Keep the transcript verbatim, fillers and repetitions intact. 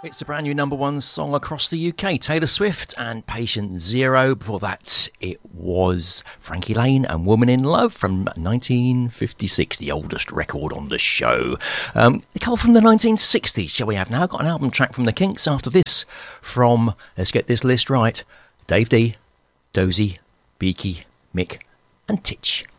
It's a brand new number one song across the U K. Taylor Swift and Patient Zero. Before that, it was Frankie Lane and Woman in Love from nineteen fifty-six, the oldest record on the show. Um, a couple from the nineteen sixties, shall we have now? Got an album track from the Kinks after this from, let's get this list right, Dave D, Dozy, Beaky, Mick and Titch.